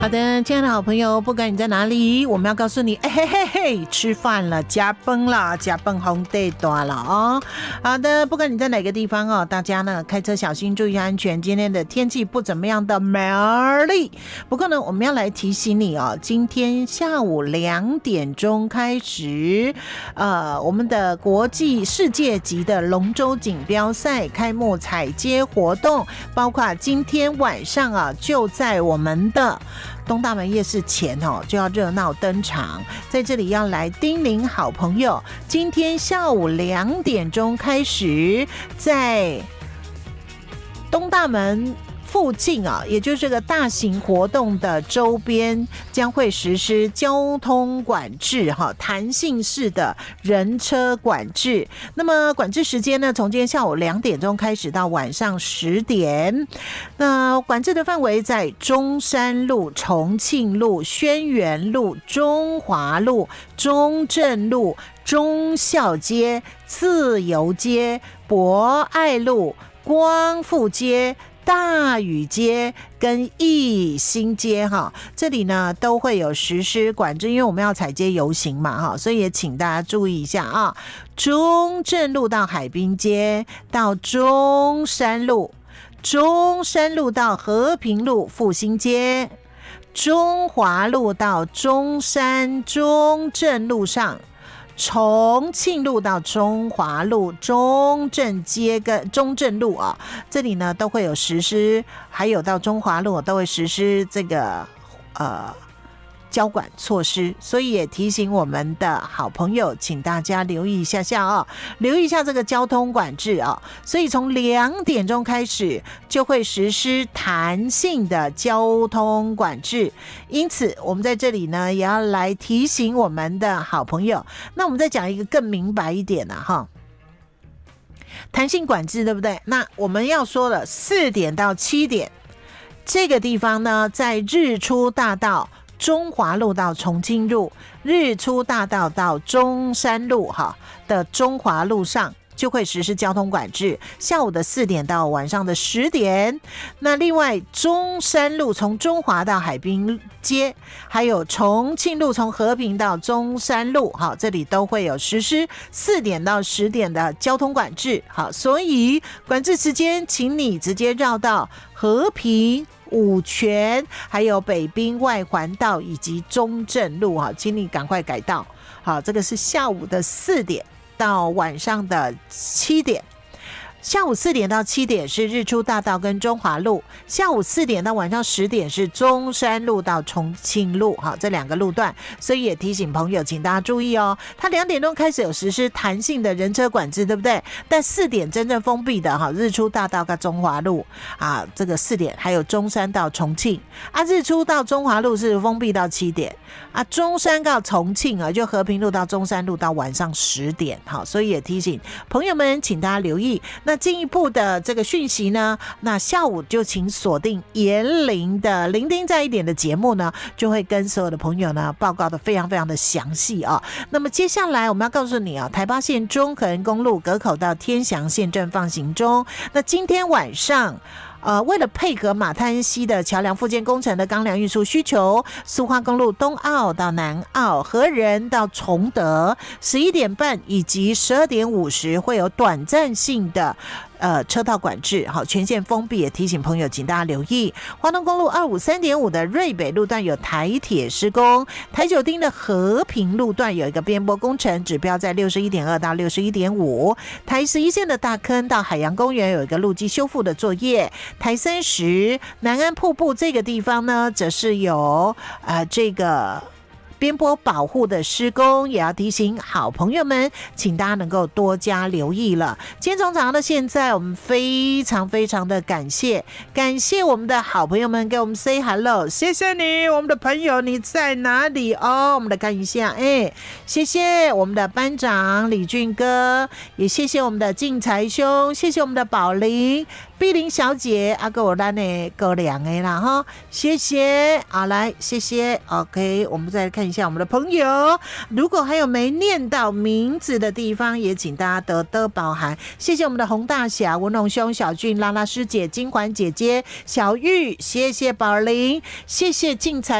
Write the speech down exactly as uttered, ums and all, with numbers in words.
好的，亲爱的好朋友，不管你在哪里，我们要告诉你，哎嘿嘿嘿，吃饭了，加崩了，加崩红地多了哦。好的，不管你在哪个地方哦，大家呢开车小心，注意安全。今天的天气不怎么样的美丽，不过呢，我们要来提醒你哦，今天下午两点钟开始，呃，我们的国际世界级的龙舟锦标赛开幕踩街活动，包括今天晚上啊，就在我们的东大门夜市前哦，就要热闹登场。在这里要来叮咛好朋友，今天下午两点钟开始，在东大门附近啊，也就是这个大型活动的周边，将会实施交通管制哈，弹性式的人车管制。那么管制时间呢，从今天下午两点钟开始到晚上十点。那管制的范围在中山路、重庆路、轩辕路、中华路、中正路、忠孝街、自由街、博爱路、光复街、大禹街跟义兴街哈，这里呢都会有实施管制，因为我们要踩街游行嘛哈，所以也请大家注意一下啊。中正路到海滨街到中山路，中山路到和平路复兴街，中华路到中山中正路上，重庆路到中华路、中正街跟中正路啊，这里呢都会有实施，还有到中华路都会实施这个呃交管措施，所以也提醒我们的好朋友，请大家留意一下下啊，留意一下这个交通管制啊。所以从两点钟开始就会实施弹性的交通管制，因此我们在这里呢也要来提醒我们的好朋友。那我们再讲一个更明白一点啊哈。弹性管制对不对？那我们要说了，四点到七点这个地方呢，在日出大道、中华路到重庆路、日出大道到中山路哈的中华路上就会实施交通管制，下午的四点到晚上的十点。那另外中山路从中华到海滨街，还有重庆路从和平到中山路，好，这里都会有实施四点到十点的交通管制。好，所以管制时间，请你直接绕到和平、五权，还有北滨外环道以及中正路哈，请你赶快改道。好，这个是下午的四点到晚上的七点。下午四点到七点是日出大道跟中华路，下午四点到晚上十点是中山路到重庆路，好，这两个路段，所以也提醒朋友，请大家注意哦。它两点钟开始有实施弹性的人车管制，对不对？但四点真正封闭的哈，日出大道跟中华路啊，这个四点，还有中山到重庆啊，日出到中华路是封闭到七点啊，中山到重庆啊，就和平路到中山路到晚上十点，好，所以也提醒朋友们，请大家留意。那进一步的这个讯息呢，那下午就请锁定延龄的零丁在一点的节目呢，就会跟所有的朋友呢报告的非常非常的详细啊。那么接下来我们要告诉你啊，台八线中横公路葛口到天祥县正放行中。那今天晚上呃，为了配合马滩溪的桥梁复建工程的钢梁运输需求，苏花公路东澳到南澳、和仁到崇德，十一点半以及十二点五十会有短暂性的呃车道管制，好，全线封闭，也提醒朋友，请大家留意。花东公路二五三点五的瑞北路段有台铁施工，台九丁的和平路段有一个边坡工程，指标在六十一点二到六十一点五。台十一线的大坑到海洋公园有一个路基修复的作业。台三十南安瀑布这个地方呢，则是有呃这个边坡保护的施工，也要提醒好朋友们，请大家能够多加留意了。今天从早上到现在，我们非常非常的感谢，感谢我们的好朋友们给我们 say hello， 谢谢你，我们的朋友你在哪里哦？我们来看一下，哎，谢谢我们的班长李俊哥，也谢谢我们的进财兄，谢谢我们的宝林。 碧玲小姐啊，跟我咱的哥俩的啦哈，谢谢，好来，谢谢 ，OK， 我们再来看一下我们的朋友，如果还有没念到名字的地方，也请大家多多包涵，谢谢我们的洪大侠、文龙兄、小俊、拉拉师姐、金环姐姐、小玉，谢谢宝玲，谢谢静财。